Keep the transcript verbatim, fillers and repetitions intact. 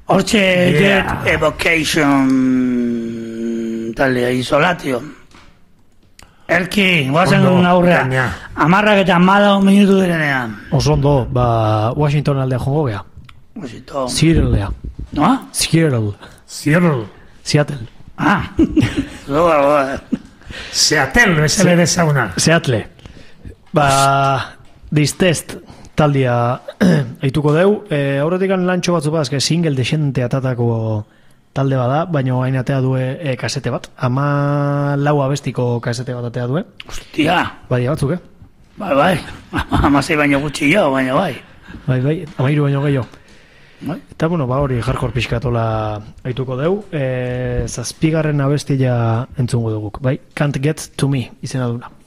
Hortxe Jet Evocation taldea, Isolatio. Elki, guazen aurrea. Amarrak eta amada un minutu direnean. Oso ondo, ba, Washington aldea jongo gea. Washington. Seattlea. No? Seattle. Seattle. Seattle. Ah. Loa, loa. Seattle, ez ere dezauna. Seattle. Ba, Distest taldia eituko deu. E, Aurretik lantxo batzu bazke single desente atatako talde bada, baina hain atea due e, kasete bat. Ama lau abestiko kasete bat atea due. Hostia. Bai, batzuk, eh? Bai, bai. Amasei baino gutxi jo, baina bai. Bai, bai, amairu baino gehiago. Bai. Eta, bueno, ba hori hardcore pixkatola aituko deu. E, zazpigarren abestia entzungo duguk, bai? Can't Get To Me izena duna.